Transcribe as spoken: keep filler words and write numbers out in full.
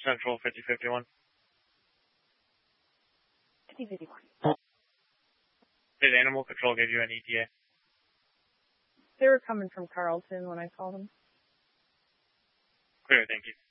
Central fifty fifty-one. fifty fifty-one. Did Animal Control give you an E T A? They were coming from Carlton when I called them. Clear, thank you.